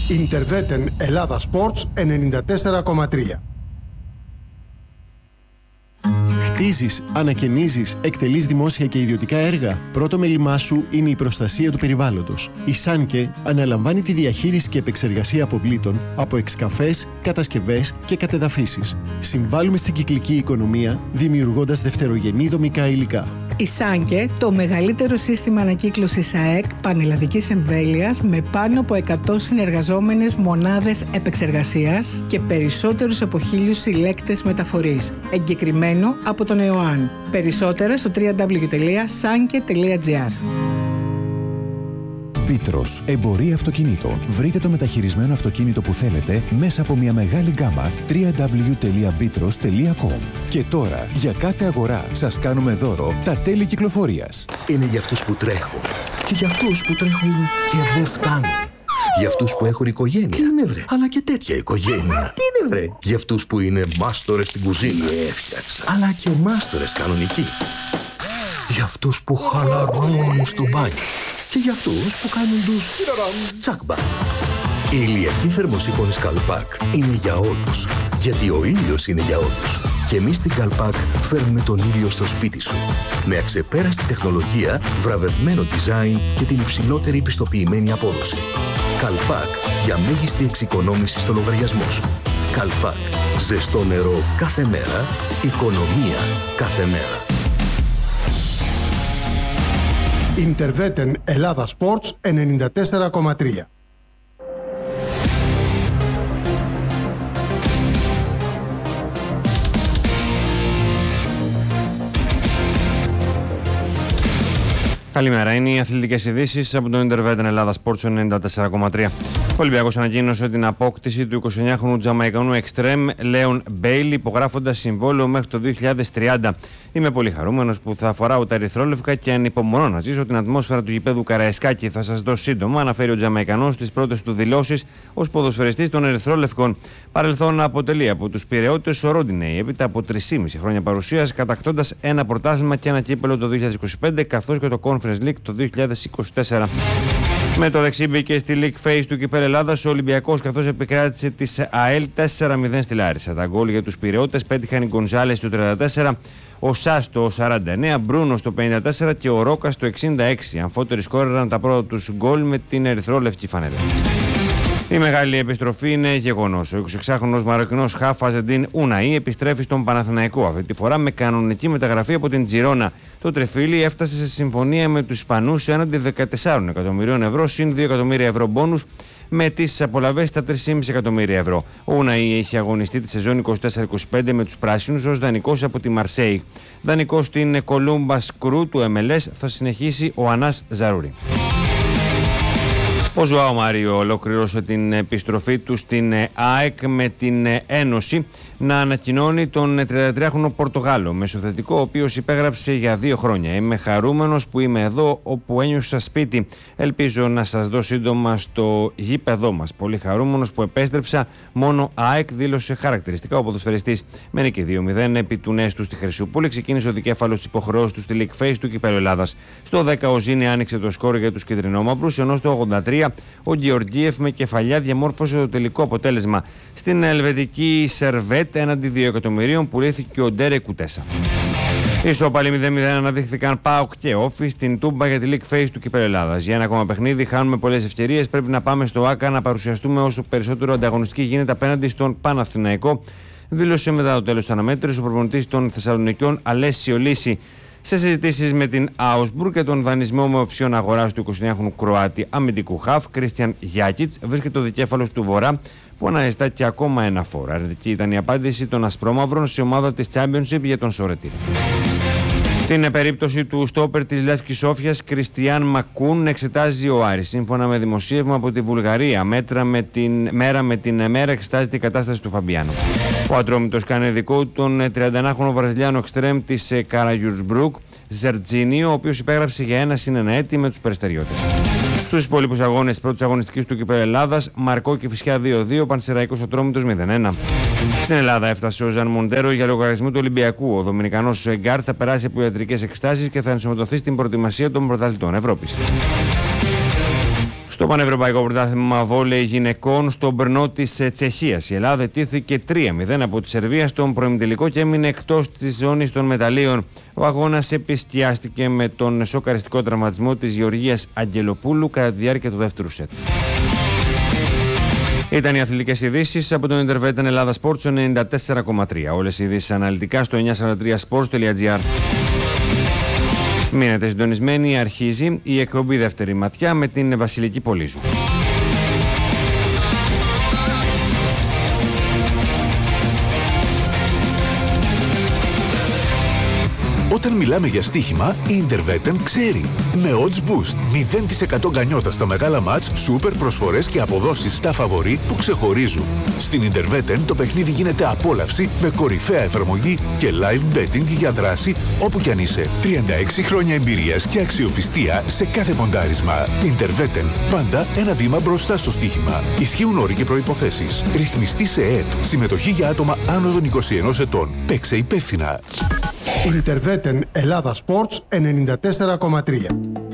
Interveten Ελλάδα Sports 94,3. Χτίζεις, ανακαινίζεις, εκτελείς δημόσια και ιδιωτικά έργα. Πρώτο μέλημά σου είναι η προστασία του περιβάλλοντος. Η Σάνκε αναλαμβάνει τη διαχείριση και επεξεργασία αποβλήτων από εξκαφές, κατασκευές και κατεδαφίσεις. Συμβάλλουμε στην κυκλική οικονομία, δημιουργώντας δευτερογενή δομικά υλικά. Η Σάνκε, το μεγαλύτερο σύστημα ανακύκλωσης ΑΕΚ πανελλαδικής εμβέλειας με πάνω από 100 συνεργαζόμενες μονάδες επεξεργασίας και περισσότερους από 1.000 συλλέκτες μεταφορής. Εγκεκριμένο από τον ΕΟΑΝ. Περισσότερα στο www.sanke.gr. Πίτρος, εμπορία αυτοκινήτων. Βρείτε το μεταχειρισμένο αυτοκίνητο που θέλετε μέσα από μια μεγάλη γκάμα www.bitros.com. Και τώρα, για κάθε αγορά σας κάνουμε δώρο τα τέλη κυκλοφορίας. Είναι για αυτούς που τρέχουν και για αυτούς που τρέχουν και δεν φτάνουν. Για αυτούς που έχουν οικογένεια. Τι είναι βρε? Αλλά και τέτοια οικογένεια. Τι είναι βρε? Για αυτούς που είναι μάστορες στην κουζίνα. Έφτιαξα. Αλλά και μάστορες κανονικοί. Για αυτούς που χαλαρώνουν στο μπάνιο. Και για αυτούς που κάνουν τους τσάκμπα. Η ηλιακή θερμοσύφωνη Καλπάκ είναι για όλους. Γιατί ο ήλιος είναι για όλους. Και εμείς στην Καλπάκ φέρνουμε τον ήλιο στο σπίτι σου. Με αξεπέραστη τεχνολογία, βραβευμένο design και την υψηλότερη πιστοποιημένη απόδοση. Καλπάκ, για μέγιστη εξοικονόμηση στο λογαριασμό σου. Καλπάκ, ζεστό νερό κάθε μέρα, οικονομία κάθε μέρα. Interveten Ελλάδα Sports 94,3. Καλημέρα. Είναι οι αθλητικές ειδήσεις από το Interveten Ελλάδα Sports 94,3. Ο Ολυμπιακός ανακοίνωσε την απόκτηση του 29χρονου Τζαμαϊκανού εξτρέμ Λέον Μπέιλι, υπογράφοντας συμβόλαιο μέχρι το 2030. Είμαι πολύ χαρούμενος που θα φοράω τα ερυθρόλευκα και ανυπομονώ να ζήσω την ατμόσφαιρα του γηπέδου Καραϊσκάκη. Θα σας δώσω σύντομα, αναφέρει ο Τζαμαϊκανός στις πρώτες του δηλώσεις ως ποδοσφαιριστής των ερυθρόλευκων. Παρελθόν αποτελεί από τους πειραιώτες ο Ρόντινεϊ, έπειτα από 3,5 χρόνια παρουσίας, κατακτώντας ένα πρωτάθλημα και ένα κύπελο το 2025, καθώς και το Conference League το 2024. Με το δεξί μπήκε στη League Phase του Κυπέλλου Ελλάδας ο Ολυμπιακός, καθώς επικράτησε της ΑΕΛ 4-0 στη Λάρισα. Τα γκολ για τους πειραιώτες πέτυχαν οι Γκονζάλες στο 34, ο Σάς το 49, Μπρούνο στο 54 και ο Ρόκα στο 66. Αμφότεροι σκόρεραν τα πρώτα τους γκολ με την ερυθρόλευκη φανέλα. Η μεγάλη επιστροφή είναι γεγονός. Ο 26χρονος Μαροκινός Χαφ Αζεντίν Ουναή επιστρέφει στον Παναθηναϊκό, αυτή τη φορά με κανονική μεταγραφή από την Τζιρόνα. Το τρεφίλι έφτασε σε συμφωνία με τους Ισπανούς έναντι 14 εκατομμυρίων ευρώ συν 2 εκατομμύρια ευρώ μπόνους, με τις απολαβές στα 3,5 εκατομμύρια ευρώ. Ο Ουναή έχει αγωνιστεί τη σεζόν 24-25 με τους πράσινους ως δανεικός από τη Μαρσέη. Δανεικός στην Κολούμπας Κρού του MLS θα συνεχίσει ο Ανάς Ζαρούρι. Ο Ζωάο Μάριο ολοκλήρωσε την επιστροφή του στην ΑΕΚ με την Ένωση να ανακοινώνει τον 33χρονο Πορτογάλο μεσοθετικό, ο οποίος υπέγραψε για 2 χρόνια. Είμαι χαρούμενος που είμαι εδώ όπου ένιωσα σπίτι. Ελπίζω να σας δω σύντομα στο γήπεδό μας. Πολύ χαρούμενος που επέστρεψα. Μόνο ΑΕΚ, δήλωσε χαρακτηριστικά ο ποδοσφαιριστής. Με νίκη 2-0 επί του Νέστου στη Χρυσούπολη, ξεκίνησε ο δικέφαλος της υποχρεώσης του στη League Phase του Κυπέλλου Ελλάδας. Στο 10 ο Ζήνη άνοιξε το σκόρ για τους κυτρινόμαυρους, ενώ στο 83 ο Γεωργίεφ με κεφαλιά διαμόρφωσε το τελικό αποτέλεσμα. Στην ελβετική Σερβέτ έναντι 2 εκατομμυρίων πουλήθηκε ο Ντέρεκ Κουτέσα. Ισόπαλοι 0-0 αναδείχθηκαν ΠΑΟΚ και Όφη στην Τούμπα για τη League Phase του Κυπέλλου Ελλάδας. Για ένα ακόμα παιχνίδι χάνουμε πολλές ευκαιρίες. Πρέπει να πάμε στο ΆΚΑ να παρουσιαστούμε όσο περισσότερο ανταγωνιστική γίνεται απέναντι στον Παναθηναϊκό, δήλωσε μετά το τέλος της αναμέτρησης ο προπονητής των Θεσσαλονικιών Αλέσιο Λύση. Σε συζητήσεις με την Άουσμπουργκ και τον δανεισμό με οψιόν αγοράς του 29χρονου Κροάτη αμυντικού χαφ Κρίστιαν Γιάκιτς, βρίσκεται ο δικέφαλος του Βορρά που αναζητά και ακόμα ένα φόρ. Αρνητική ήταν η απάντηση των Ασπρόμαυρων σε ομάδα της Championship για τον Σορετή. Την περίπτωση του στόπερ της Λεύκης Σόφιας Κριστιάν Μακούν εξετάζει ο Άρης. Σύμφωνα με δημοσίευμα από τη Βουλγαρία, μέρα με την μέρα εξετάζεται η κατάσταση του Φαμπιάνο. Ο Ατρόμητος κάνει δικό τον 31χρονο Βραζιλιάνο εξτρέμ της Καραγιουρσμπρουκ Ζερτζίνιο, ο οποίος υπέγραψε για 1+1 έτη με τους Περιστεριώτες. Στους υπόλοιπους αγώνες πρώτης αγωνιστικής του Κυπέλλου Ελλάδας, Μαρκό και Φυσιά 2-2, Πανσεραϊκός Ατρόμητος 0-1. Στην Ελλάδα έφτασε ο Ζαν Μοντέρο για λογαριασμό του Ολυμπιακού. Ο Δομινικανός Γκάρ θα περάσει από ιατρικές εξετάσεις και θα ενσωματωθεί στην προετοιμασία των πρωταθλητών Ευρώπης. Στο Πανευρωπαϊκό Πρωτάθλημα Βόλεϊ Γυναικών στον Μπρνό της Τσεχίας, η Ελλάδα ετήθηκε 3-0 από τη Σερβία στον προημιτελικό και έμεινε εκτός της ζώνης των μεταλλίων. Ο αγώνας επισκιάστηκε με τον σοκαριστικό τραυματισμό της Γεωργίας Αγγελοπούλου κατά τη διάρκεια του δεύτερου σετ. Ήταν οι αθλητικές ειδήσεις από τον Intervetan Ελλάδα Sports 94,3. Όλες οι ειδήσεις αναλυτικά στο 943sports.gr. Μείνετε συντονισμένοι, αρχίζει η εκπομπή Δεύτερη Ματιά με την Βασιλική Πολύζου. Όταν μιλάμε για στοίχημα, η Intervetan ξέρει. Με Odds Boost, 0% γκανιότα στα μεγάλα μάτς, σούπερ προσφορές και αποδόσεις στα φαβορί που ξεχωρίζουν. Στην Intervetan το παιχνίδι γίνεται απόλαυση με κορυφαία εφαρμογή και live betting για δράση όπου κι αν είσαι. 36 χρόνια εμπειρίας και αξιοπιστία σε κάθε ποντάρισμα. Intervetan, πάντα ένα βήμα μπροστά στο στοίχημα. Ισχύουν όροι και προϋποθέσεις. Ρυθμιστή σε ΕΕΠ. Συμμετοχή για άτομα άνω των 21 ετών. Παίξε υπεύθυνα. Intervetan Ελλάδα Sports 94,3.